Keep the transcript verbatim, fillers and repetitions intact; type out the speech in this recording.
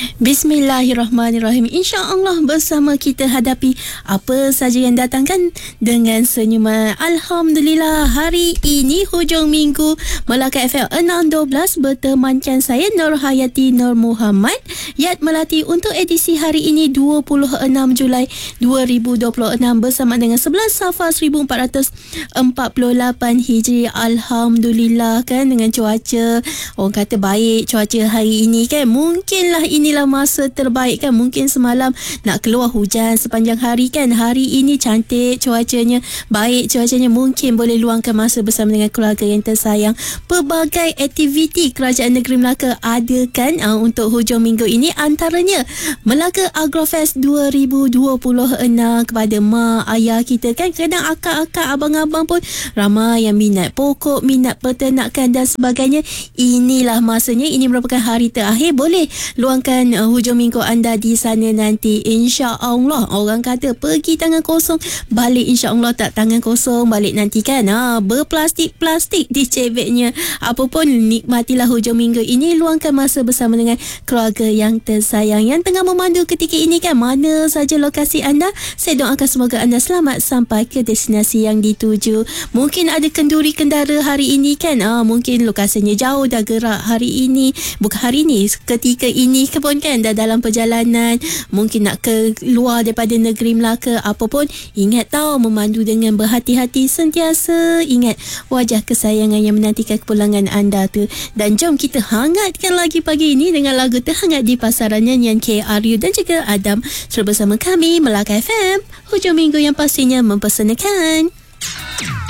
Bismillahirrahmanirrahim. InsyaAllah bersama kita hadapi apa saja yang datangkan dengan senyuman. Alhamdulillah, hari ini hujung minggu Melaka F M enam dua belas bertemankan saya Nur Hayati Nur Muhammad. Yat Melati untuk edisi hari ini dua puluh enam Julai dua ribu dua puluh enam bersama dengan sebelas Safar seribu empat ratus empat puluh lapan Hijri. Alhamdulillah kan, dengan cuaca orang kata baik cuaca hari ini kan. Mungkinlah inilah masa terbaik kan. Mungkin semalam nak keluar hujan sepanjang hari kan. Hari ini cantik cuacanya, baik cuacanya, mungkin boleh luangkan masa bersama dengan keluarga yang tersayang. Pelbagai aktiviti Kerajaan Negeri Melaka adakan uh, untuk hujung minggu ini, antaranya Melaka Agrofest dua ribu dua puluh enam kepada mak ayah kita kan. Kadang akak-akak, abang-abang pun ramai yang minat pokok, minat peternakan dan sebagainya. Inilah masanya, ini merupakan hari terakhir boleh luangkan uh, hujung minggu anda di sana nanti. InsyaAllah, orang kata pergi tangan kosong, balik insyaAllah tak tangan kosong balik nanti kan. Ha, berplastik-plastik di cebeknya. Apapun, nikmatilah hujung minggu ini, luangkan masa bersama dengan keluarga yang tersayang. Yang tengah memandu ketika ini kan, mana saja lokasi anda, saya doakan semoga anda selamat sampai ke destinasi yang dituju. Mungkin ada kenduri kendara hari ini kan. Ha, mungkin lokasinya jauh dah gerak hari ini, bukan hari ini, ketika ini ke pun kan, dah dalam perjalanan, mungkin nak keluar daripada negeri Melaka. Apa pun, ingat tahu memandu dengan berhati-hati, sentiasa ingat wajah kesayangan yang menantikan kepulangan anda tu. Dan jom kita hangatkan lagi pagi ini dengan lagu terhangat di pasaran nyanyian K R U dan juga Adam. Terus bersama kami Melaka F M, hujung minggu yang pastinya mempersanakan.